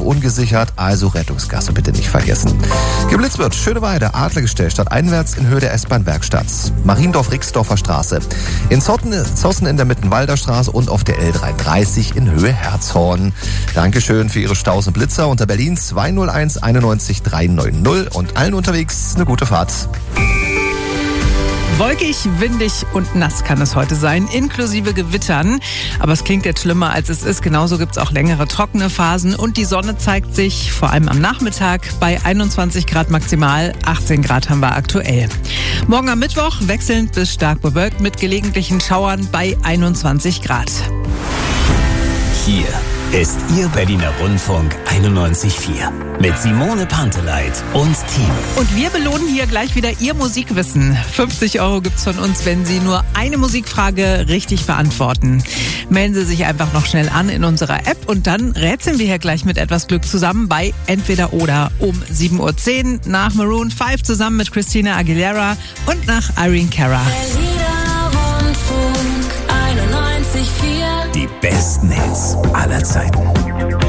ungesichert, also Rettungsgasse bitte nicht vergessen. Geblitzt wird Schöneweide, Adlergestell stadteinwärts in Höhe der S-Bahn-Werkstatt. Mariendorf-Rixdorfer Straße. In Zossen in der Mittenwalder Straße und auf der L33 in Höhe Herzhorn. Dankeschön für Ihre Staus und Blitzer unter Berlin 201 91 390 und allen unterwegs eine gute Fahrt. Wolkig, windig und nass kann es heute sein, inklusive Gewittern. Aber es klingt jetzt schlimmer, als es ist. Genauso gibt es auch längere trockene Phasen. Und die Sonne zeigt sich vor allem am Nachmittag bei 21 Grad maximal. 18 Grad haben wir aktuell. Morgen am Mittwoch wechselnd bis stark bewölkt mit gelegentlichen Schauern bei 21 Grad. Hier ist Ihr Berliner Rundfunk 91.4 mit Simone Panteleit und Team. Und wir belohnen hier gleich wieder Ihr Musikwissen. 50 € gibt's von uns, wenn Sie nur eine Musikfrage richtig beantworten. Melden Sie sich einfach noch schnell an in unserer App und dann rätseln wir hier gleich mit etwas Glück zusammen bei Entweder oder um 7:10 Uhr nach Maroon 5 zusammen mit Christina Aguilera und nach Irene Cara. Berliner Rundfunk 91.4. Die besten Hits aller Zeiten.